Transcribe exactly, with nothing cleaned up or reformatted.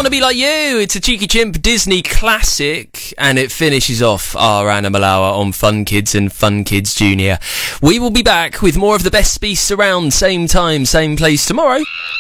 Want to Be Like You. It's a Cheeky Chimp Disney classic, and it finishes off our Animal Hour on Fun Kids and Fun Kids Junior. We will be back with more of the best beasts around, same time, same place tomorrow.